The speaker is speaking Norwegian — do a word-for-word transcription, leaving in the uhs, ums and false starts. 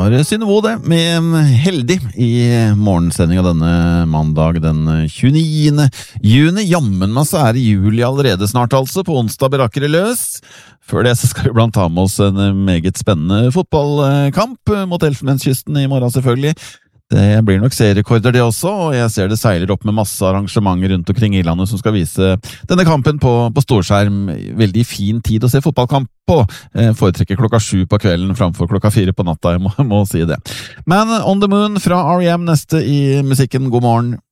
var Synnøve det, med Heldig i morgensending av denne mandag den tjueniende juni. Jammen meg så er det juli allerede snart altså, på onsdag beraker det løs. Før det så skal vi blant ta med oss en meget spennende fotballkamp mot Elfenbenskysten i morgen selvfølgelig. Det blir nok serierekorder det også, og jeg ser det seiler opp med masse arrangementer rundt omkring i landet som skal vise denne kampen på, på storskjerm. Veldig fin tid å se fotballkamp på. Jeg foretrekker klokka sju på kvelden framfor klokka fire på natta, jeg må, må si det. Men On the Moon fra R E M neste i musikken. God morgen.